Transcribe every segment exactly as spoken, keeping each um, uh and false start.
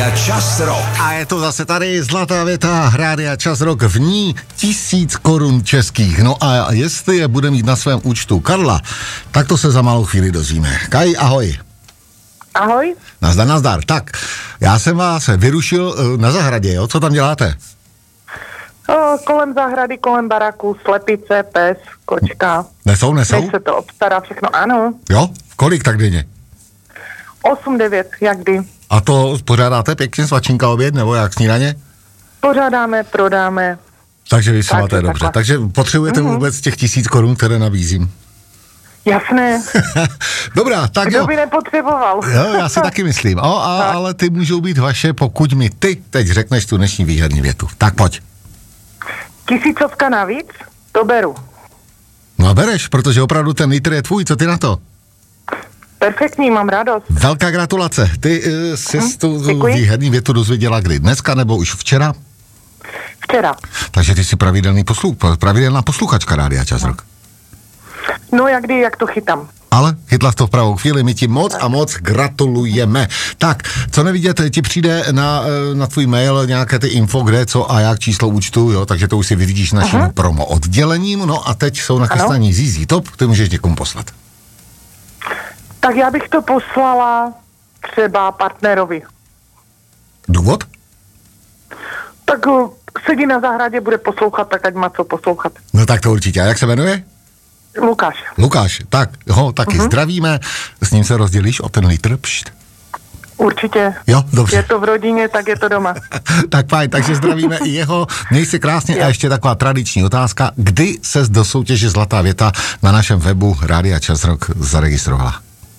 Rádia Čas Rock. A je to zase tady zlatá věta Rádia Čas Rock, v ní tisíc korun českých. No a jestli je bude mít na svém účtu Karla, tak to se za malou chvíli dozvíme. Kaj, ahoj. Ahoj. Nazdar, nazdar. Tak, já jsem vás vyrušil na zahradě, jo? Co tam děláte? O, kolem zahrady, kolem baraku, slepice, pes, kočka. Nesou, nesou? Než se to obstará všechno, ano. Jo? Kolik tak denně? osm devět, jak kdy. A to pořádáte pěkně svačinka oběd, nebo jak snídaně? Pořádáme, prodáme. Takže vy si máte dobře. Takhle. Takže potřebujete mm-hmm. vůbec těch tisíc korun, které nabízím? Jasné. Dobrá, tak Kdo jo. by nepotřeboval? Jo, já si taky myslím. O, a, ale ty můžou být vaše, pokud mi ty teď řekneš tu dnešní výherní větu. Tak pojď. Tisícovka navíc? To beru. No a bereš, protože opravdu ten litr je tvůj, co ty na to? Perfektní, mám radost. Velká gratulace. Ty uh, jsi Hm, tu děkuji. výherní větu dozvěděla kdy? Dneska nebo už včera? Včera. Takže ty jsi pravidelný poslu, pravidelná posluchačka Rádia Čas Rock. No jak kdy, jak to chytám. Ale chytla jsi to v pravou chvíli, my ti moc a moc gratulujeme. Tak, co nevidět, ti přijde na, na tvůj mail nějaké ty info, kde, co a jak, číslo účtu, jo, takže to už si vyvidíš naším uh-huh. promo oddělením, no a teď jsou nachystaní Z Z Top, ty můžeš někomu poslat. Tak já bych to poslala třeba partnerovi. Důvod? Tak uh, sedí na zahradě, bude poslouchat, tak ať má co poslouchat. No tak to určitě. A jak se jmenuje? Lukáš. Lukáš, tak, ho taky uh-huh. zdravíme, s ním se rozdělíš o ten litr, pšt. Určitě. Jo, dobře. Je to v rodině, tak je to doma. Tak fajn, takže zdravíme i jeho. Měj si krásně jo. A ještě taková tradiční otázka. Kdy ses do soutěže Zlatá věta na našem webu Rádia Čas Rock zaregistrovala?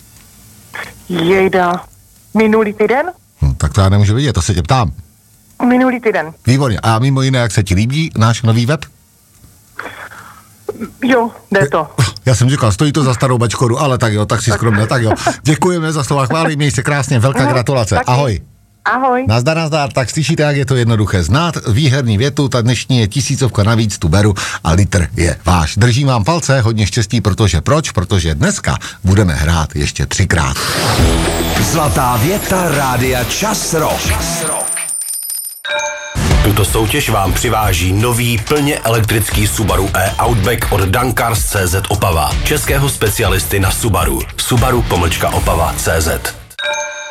Jejda. Minulý týden? Hm, tak to já nemůžu vidět, to se tě ptám. Minulý týden. Výborně. A mimo jiné, jak se ti líbí náš nový web? Jo, jde to. Já jsem říkal, stojí to za starou bačkoru, ale tak jo, tak si skromně, tak jo. Děkujeme za slova chvály, měj se krásně, velká no, gratulace. Taky. Ahoj. Ahoj. Nazdar, nazdar, tak slyšíte, jak je to jednoduché znát. Výherní větu, ta dnešní je tisícovka navíc, tu beru a litr je váš. Držím vám palce, hodně štěstí, protože proč? Protože dneska budeme hrát ještě třikrát. Zlatá věta Rádia Čas Rock. Tuto soutěž vám přiváží nový plně elektrický Subaru e-Outback od Dankars tečka cé zet Opava. Českého specialisty na Subaru. Subaru pomlčka Opava tečka cé zet.